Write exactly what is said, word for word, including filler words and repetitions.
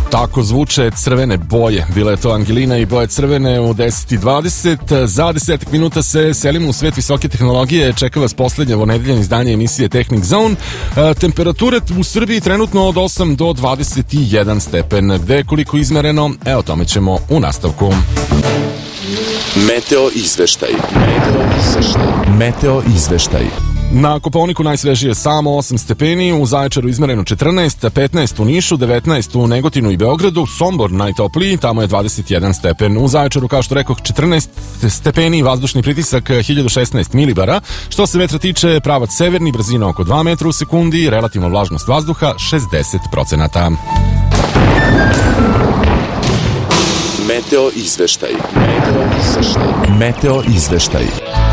Tako zvuče crvene boje. Bila je to Angelina i boje crvene u deset i dvadeset. Za desetak minuta se selimo u svet visoke tehnologije. Čeka vas poslednje nedeljno izdanje emisije Technic Zone. E, temperature u Srbiji trenutno od osam do dvadeset jedan stepen. Gde je koliko izmereno? E, o tome ćemo u nastavku. Meteo izveštaj. Meteo izveštaj. Meteo izveštaj. Na Kopaoniku najsvežije samo osam stepeni, u Zaječaru izmereno četrnaest, petnaest u Nišu, devetnaest u Negotinu i Beogradu, Sombor najtopliji, tamo je dvadeset jedan stepen. U Zaječaru, kao što rekoh, četrnaest stepeni, vazdušni pritisak hiljadu šesnaest milibara. Što se vetra tiče, pravac severni, brzina oko dva metra u sekundi, relativna vlažnost vazduha šezdeset procenata. Meteo izveštaj. Meteo izveštaj. Meteo izveštaj.